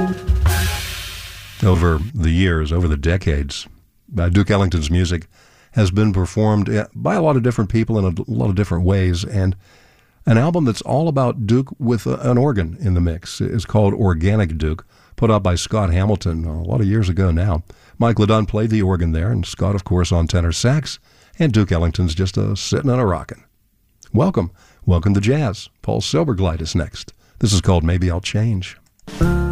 Over the years, over the decades, Duke Ellington's music has been performed by a lot of different people in a lot of different ways, and an album that's all about Duke with an organ in the mix is called Organic Duke, put out by Scott Hamilton a lot of years ago now. Mike LeDun played the organ there, and Scott, of course, on tenor sax, and Duke Ellington's just sitting and a rockin'. Welcome to jazz. Paul Silberglide is next. This is called Maybe I'll Change.